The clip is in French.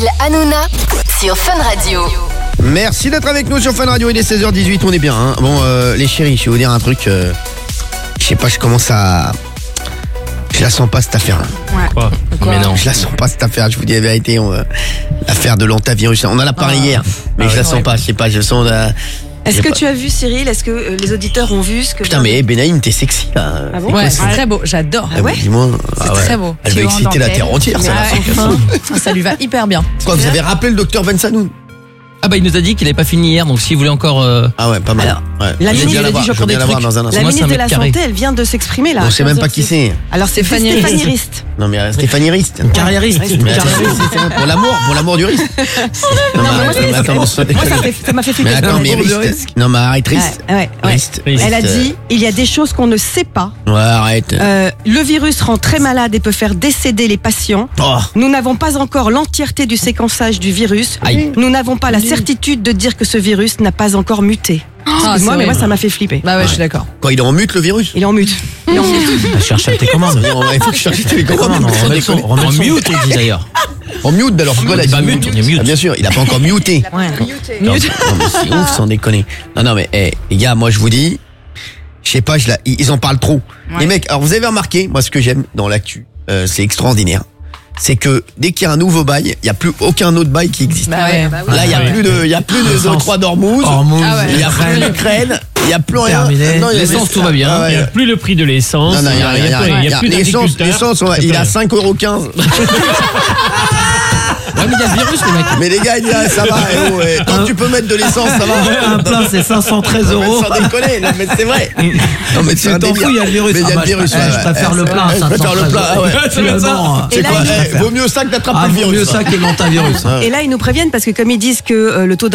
Hanouna sur Fun Radio. Merci d'être avec nous sur Fun Radio, il est 16h18, on est bien. Hein. Bon, les chéris, je vais vous dire un truc. Je sais pas, je commence à... Je la sens pas cette affaire. Quoi? Mais non. Je la sens pas cette affaire, je vous dis la vérité. L'affaire de l'antavirus, on en a parlé hier, mais je la sens pas, je sais pas, je sens... Est-ce que tu as vu, Cyril? Est-ce que les auditeurs ont vu ce que... Putain, mais Benaïm, t'es sexy là. Ah bon? Ouais, c'est très beau, j'adore. Ah ouais? Dis-moi. C'est très beau. Elle va exciter la terre entière, ça. Ça lui va hyper bien. Quoi, vous avez rappelé le docteur Bensanoun? Ah bah il nous a dit qu'il avait pas fini hier, donc s'il voulait encore... Ah ouais, pas mal. Alors, ouais. la Je ministre viens a dit, je viens la voir dans un La instant. Moi, ministre c'est de un la mètre carré. Santé, elle vient de s'exprimer là. On sait même pas qui c'est. Alors c'est Stéphanie Stéphanie Rist. Non mais Stéphanie Rist. Carriériste. Mais attends, pour l'amour du risque. Non mais attends, Ça m'a fait flipper. mais attends, mais Rist. Non mais arrête Rist. Ouais. Rist. Elle a dit, il y a des choses qu'on ne sait pas. Ouais, arrête. Le virus rend très malade et peut faire décéder les patients. Oh. Nous n'avons pas encore l'entièreté du séquençage du virus. Aïe. Nous n'avons pas la certitude de dire que ce virus n'a pas encore muté. Excuse-moi, mais moi ça m'a fait flipper. Bah ouais, je suis d'accord. Quoi, il est en mute le virus? Il est en mute. Il est en mute. Cherche tes commandes. Il faut que je cherche tes commandes. En mute, il dit d'ailleurs. En mute, alors pourquoi la Pas mute, on est mute. Ah, bien sûr, il a pas encore muté. Ouais. Non, mais c'est ouf, sans déconner. Non, mais les gars, moi je vous dis, je sais pas, ils en parlent trop. Les mecs, alors vous avez remarqué, moi ce que j'aime dans l'actu, c'est extraordinaire. C'est que dès qu'il y a un nouveau bail, il n'y a plus aucun autre bail qui existe. Bah ouais. Là, il y a plus de 3 d'Ormuz, il y a plus l'Ukraine, il n'y a plus rien. Terminé. Non, il y a- L'essence, tout va bien. Ah ouais. Il n'y a plus le prix de l'essence. Non, non, il y a plus l'essence, d'agriculteurs. il a 5,15 €. Ouais, mais il y a le virus, les mecs. Mais les gars, ils disent, ça va, tant que tu peux mettre de l'essence, ça va. Un plein, c'est 513 Non, mais €. sans déconner, non, mais c'est vrai. Non, mais c'est un Tu t'en délire. fous, il y a le virus. Mais il y a le virus. Je préfère le plein, Je préfère le plein, ah ouais. Finalement, C'est là, quoi? il- Vaut mieux ça que d'attraper le vaut virus. mieux ça que le montavirus. Et là, ils nous préviennent parce que comme ils disent que le taux